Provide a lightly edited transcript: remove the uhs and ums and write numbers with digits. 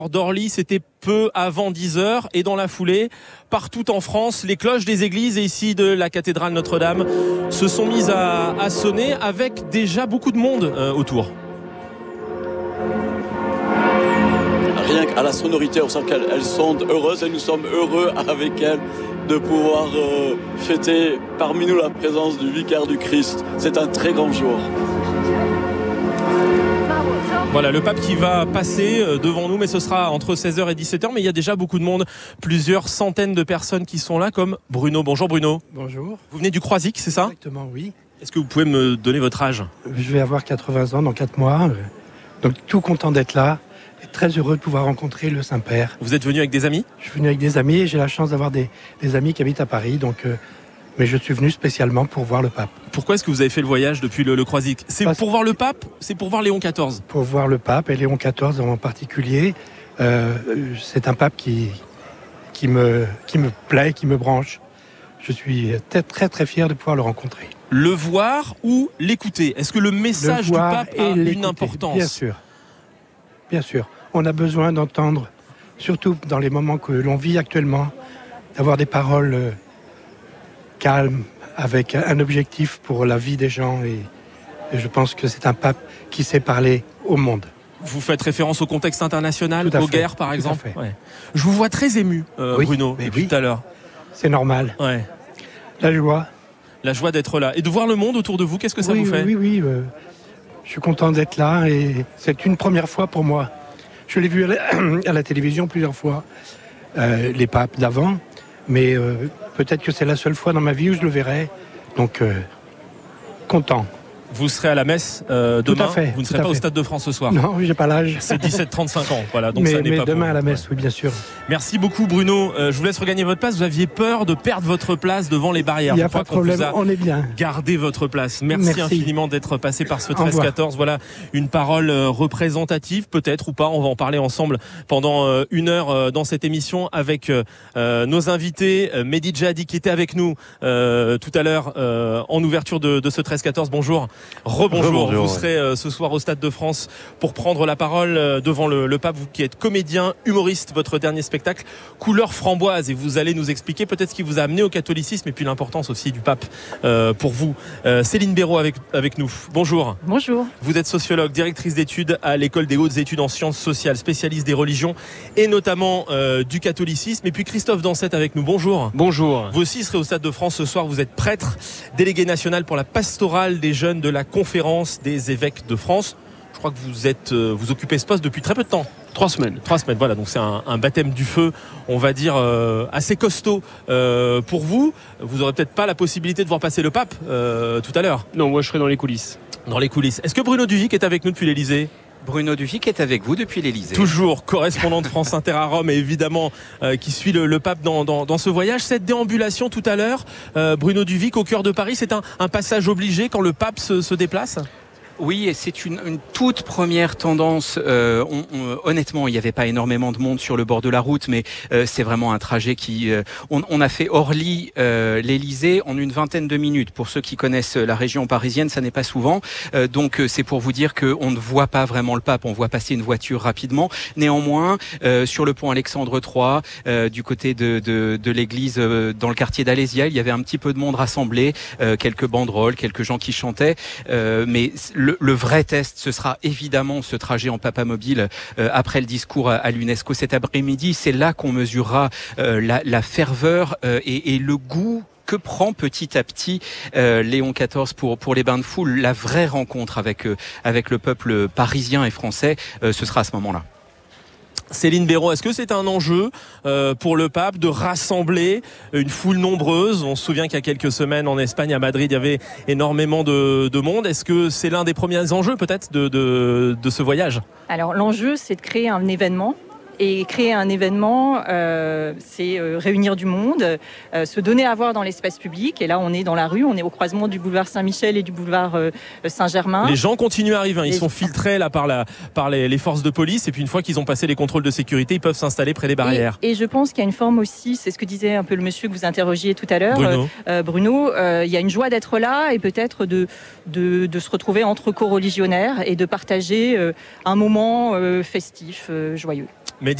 d'Orly, c'était peu avant 10h et dans la foulée, partout en France, les cloches des églises et ici de la cathédrale Notre-Dame se sont mises à sonner avec déjà beaucoup de monde autour. Rien qu'à la sonorité, on sent qu'elles sont heureuses et nous sommes heureux avec elles de pouvoir fêter parmi nous la présence du vicaire du Christ. C'est un très grand jour. Voilà, le pape qui va passer devant nous, mais ce sera entre 16h et 17h. Mais il y a déjà beaucoup de monde, plusieurs centaines de personnes qui sont là, comme Bruno. Bonjour Bruno. Bonjour. Vous venez du Croisic, c'est ça ? Exactement, oui. Est-ce que vous pouvez me donner votre âge ? Je vais avoir 80 ans dans 4 mois. Donc tout content d'être là et très heureux de pouvoir rencontrer le Saint-Père. Vous êtes venu avec des amis ? Je suis venu avec des amis et j'ai la chance d'avoir des amis qui habitent à Paris. Mais je suis venu spécialement pour voir le pape. Pourquoi est-ce que vous avez fait le voyage depuis le Croisic ? C'est pour voir le pape ? C'est pour voir Léon XIV ? Pour voir le pape et Léon XIV en particulier. C'est un pape qui me plaît, qui me branche. Je suis très très fier de pouvoir le rencontrer. Le voir ou l'écouter ? Est-ce que le message du pape a une importance ? Bien sûr. On a besoin d'entendre, surtout dans les moments que l'on vit actuellement, d'avoir des paroles calmes, avec un objectif pour la vie des gens. Et je pense que c'est un pape qui sait parler au monde. Vous faites référence au contexte international, aux guerres par exemple. Ouais. Je vous vois très ému, Bruno, tout à l'heure. C'est normal. Ouais. La joie. La joie d'être là. Et de voir le monde autour de vous, qu'est-ce que ça vous fait ? Oui. Je suis content d'être là et c'est une première fois pour moi. Je l'ai vu à la télévision plusieurs fois, les papes d'avant, mais peut-être que c'est la seule fois dans ma vie où je le verrai. Donc, content. Vous serez à la messe demain. Tout à fait, vous ne serez pas au Stade de France ce soir. Non, j'ai pas l'âge. C'est 17-35 ans. Voilà, donc ça n'est mais pas demain pour à la vous. messe, oui, bien sûr. Merci beaucoup, Bruno. Je vous laisse regagner votre place. Vous aviez peur de perdre votre place devant les barrières. Il n'y a pas de problème, on est bien. Gardez votre place. Merci infiniment d'être passé par ce 13-14. Voilà une parole représentative, peut-être ou pas. On va en parler ensemble pendant une heure dans cette émission avec nos invités. Mehdi Djihadi qui était avec nous tout à l'heure en ouverture de ce 13-14. Bonjour. Rebonjour. Vous serez ce soir au Stade de France pour prendre la parole devant le pape. Vous qui êtes comédien, humoriste, votre dernier spectacle Couleur framboise, et vous allez nous expliquer peut-être ce qui vous a amené au catholicisme et puis l'importance aussi du pape pour vous. Céline Béraud avec nous. Bonjour. Bonjour. Vous êtes sociologue, directrice d'études à l'école des hautes études en sciences sociales, spécialiste des religions et notamment du catholicisme. Et puis Christophe Dansette avec nous. Bonjour. Bonjour. Vous aussi serez au Stade de France ce soir. Vous êtes prêtre, délégué national pour la pastorale des jeunes de la Conférence des évêques de France. Je crois que vous occupez ce poste depuis très peu de temps. 3 semaines. 3 semaines, voilà. Donc c'est un baptême du feu, on va dire, assez costaud pour vous. Vous n'aurez peut-être pas la possibilité de voir passer le pape tout à l'heure. Non, moi je serai dans les coulisses. Dans les coulisses. Est-ce que Bruno Duvic est avec nous depuis l'Elysée ? Bruno Duvic est avec vous depuis l'Elysée. Toujours correspondant de France Inter à Rome et évidemment qui suit le pape dans ce voyage. Cette déambulation tout à l'heure, Bruno Duvic au cœur de Paris, c'est un passage obligé quand le pape se déplace ? Oui, et c'est une toute première tendance. Honnêtement, il n'y avait pas énormément de monde sur le bord de la route, mais c'est vraiment un trajet qui... On a fait Orly, l'Elysée en une vingtaine de minutes. Pour ceux qui connaissent la région parisienne, ça n'est pas souvent. Donc c'est pour vous dire qu'on ne voit pas vraiment le pape, on voit passer une voiture rapidement. Néanmoins, sur le pont Alexandre III, du côté de l'église, dans le quartier d'Alésia, il y avait un petit peu de monde rassemblé, quelques banderoles, quelques gens qui chantaient, mais le vrai test, ce sera évidemment ce trajet en papamobile après le discours à l'UNESCO cet après-midi. C'est là qu'on mesurera la ferveur et le goût que prend petit à petit Léon XIV pour les bains de foule. La vraie rencontre avec le peuple parisien et français, ce sera à ce moment-là. Céline Béraud, est-ce que c'est un enjeu pour le pape de rassembler une foule nombreuse ? On se souvient qu'il y a quelques semaines en Espagne, à Madrid, il y avait énormément de monde. Est-ce que c'est l'un des premiers enjeux peut-être de ce voyage ? Alors l'enjeu, c'est de créer un événement. Et créer un événement, c'est réunir du monde, se donner à voir dans l'espace public. Et là, on est dans la rue, on est au croisement du boulevard Saint-Michel et du boulevard Saint-Germain. Les gens continuent à arriver, ils sont filtrés là par les forces de police. Et puis une fois qu'ils ont passé les contrôles de sécurité, ils peuvent s'installer près des barrières. Et je pense qu'il y a une forme aussi, c'est ce que disait un peu le monsieur que vous interrogiez tout à l'heure, Bruno. Il y a une joie d'être là et peut-être de se retrouver entre co-religionnaires et de partager un moment festif, joyeux.